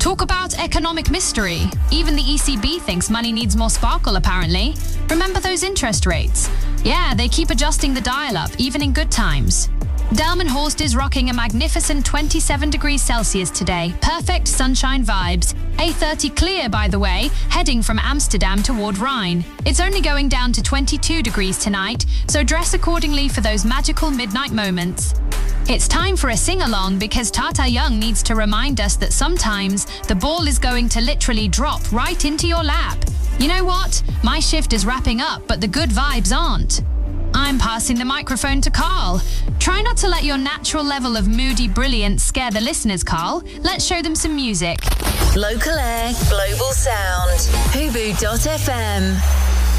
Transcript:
Talk about economic mystery. Even the ECB thinks money needs more sparkle, apparently. Remember those interest rates? Yeah, they keep adjusting the dial up, even in good times. Delmenhorst is rocking a magnificent 27 degrees Celsius today. Perfect sunshine vibes. A30 clear, by the way, heading from Amsterdam toward Rhine. It's only going down to 22 degrees tonight, so dress accordingly for those magical midnight moments. It's time for a sing-along because Tata Young needs to remind us that sometimes the ball is going to literally drop right into your lap. You know what? My shift is wrapping up, but the good vibes aren't. I'm passing the microphone to Carl. Try not to let your natural level of moody brilliance scare the listeners, Carl. Let's show them some music. Local Air, Global Sound, Hubu.fm.